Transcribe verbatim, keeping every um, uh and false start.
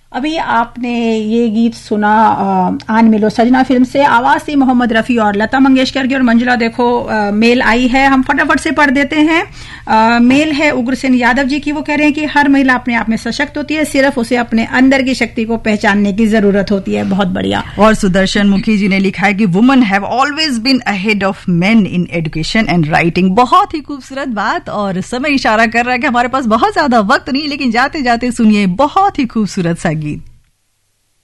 अभी आपने ये गीत सुना आन मिलो सजना फिल्म से। आवाज थी मोहम्मद रफी और लता मंगेशकर की। और मंजुला देखो आ, मेल आई है, हम फटाफट से पढ़ देते हैं। आ, मेल है उग्रसेन यादव जी की। वो कह रहे हैं कि हर महिला अपने आप में सशक्त होती है, सिर्फ उसे अपने अंदर की शक्ति को पहचानने की जरूरत होती है। बहुत बढ़िया। और सुदर्शन मुखी जी ने लिखा है कि women have always been ahead of main in education and writing. बहुत ही खूबसूरत बात। और समय इशारा कर रहा है कि हमारे पास बहुत ज्यादा वक्त नहीं, लेकिन जाते जाते सुनिए बहुत ही खूबसूरत सा गीत।